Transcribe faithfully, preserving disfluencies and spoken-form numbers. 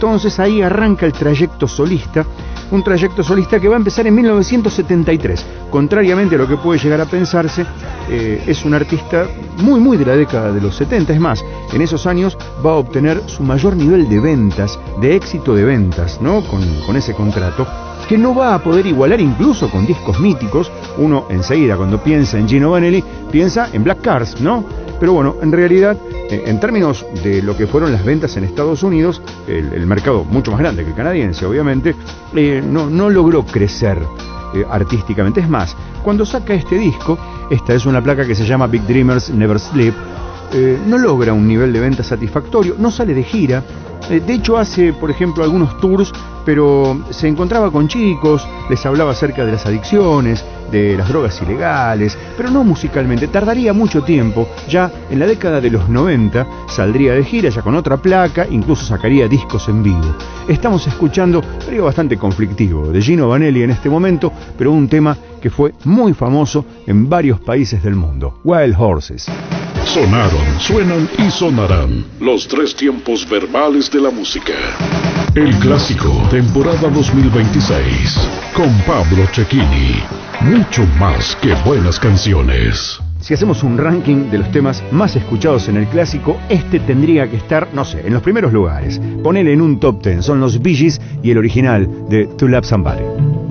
entonces ahí arranca el trayecto solista, un trayecto solista que va a empezar en mil novecientos setenta y tres. Contrariamente a lo que puede llegar a pensarse, eh, es un artista muy muy de la década de los setenta. Es más, en esos años va a obtener su mayor nivel de ventas, de éxito de ventas, ¿no? Con, con ese contrato, que no va a poder igualar incluso con discos míticos. Uno enseguida cuando piensa en Gino Vanelli piensa en Black Cars, ¿no? Pero bueno, en realidad, eh, en términos de lo que fueron las ventas en Estados Unidos, el, el mercado mucho más grande que el canadiense, obviamente, eh, no, no logró crecer eh, artísticamente. Es más, cuando saca este disco, esta es una placa que se llama Big Dreamers Never Sleep, eh, no logra un nivel de venta satisfactorio, no sale de gira. Eh, de hecho hace, por ejemplo, algunos tours, pero se encontraba con chicos, les hablaba acerca de las adicciones, de las drogas ilegales, pero no musicalmente. Tardaría mucho tiempo. Ya en la década de los noventa saldría de gira ya con otra placa, incluso sacaría discos en vivo. Estamos escuchando algo bastante conflictivo de Gino Vanelli en este momento, pero un tema que fue muy famoso en varios países del mundo: Wild Horses. Sonaron, suenan y sonarán los tres tiempos verbales de la música. El clásico, temporada dos mil veintiséis, con Pablo Cecchini. Mucho más que buenas canciones. Si hacemos un ranking de los temas más escuchados en el clásico, este tendría que estar, no sé, en los primeros lugares. Ponele en un top ten, son los Bee Gees y el original de To Love Somebody.